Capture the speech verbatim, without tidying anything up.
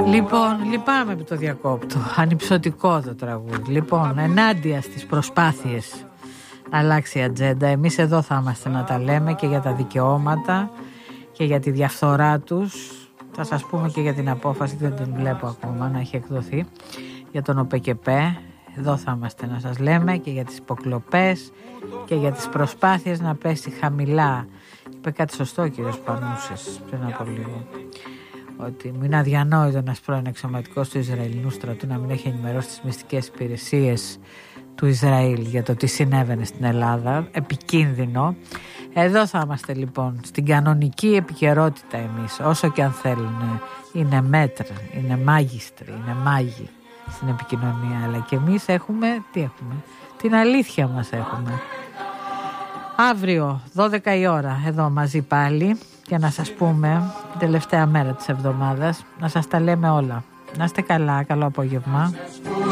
Λοιπόν, λυπάμαι που το διακόπτω. Ανυψωτικό το τραγούδι. Λοιπόν, ενάντια στις προσπάθειες να αλλάξει η ατζέντα, εμείς εδώ θα είμαστε να τα λέμε και για τα δικαιώματα και για τη διαφθορά τους. Θα σας πούμε και για την απόφαση, δεν την βλέπω ακόμα να έχει εκδοθεί, για τον ΟΠΕΚΕΠΕ. Εδώ θα είμαστε να σας λέμε και για τις υποκλοπές και για τις προσπάθειες να πέσει χαμηλά. Είπε κάτι σωστό ο κύριος Πανούσης πριν από λίγο, ότι μου είναι αδιανόητο ένας πρώην αξιωματικός του Ισραηλινού στρατού να μην έχει ενημερώσει τις μυστικές υπηρεσίες του Ισραήλ για το τι συνέβαινε στην Ελλάδα. Επικίνδυνο. Εδώ θα είμαστε λοιπόν στην κανονική επικαιρότητα εμείς, όσο και αν θέλουν. Είναι μέτρα, είναι μάγιστροι, είναι μάγοι στην επικοινωνία, αλλά και εμείς έχουμε, τι έχουμε, την αλήθεια μας έχουμε. Αύριο δώδεκα η ώρα εδώ μαζί πάλι για να σας πούμε την τελευταία μέρα της εβδομάδας, να σας τα λέμε όλα. Να είστε καλά, καλό απόγευμα.